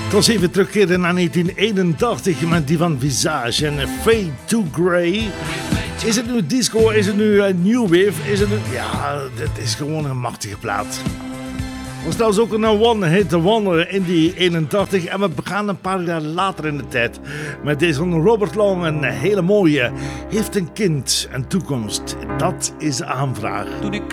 Als we even terugkeren naar 1981 met die van Visage en Fade to Grey. Is het nu disco? Is het nu new wave? Is het nu... Ja, dit is gewoon een machtige plaat. Er was trouwens ook een one-hit wonder in die 81 en we gaan een paar jaar later in de tijd met deze van Robert Long, een hele mooie. Heeft een kind, een toekomst. Dat is de aanvraag.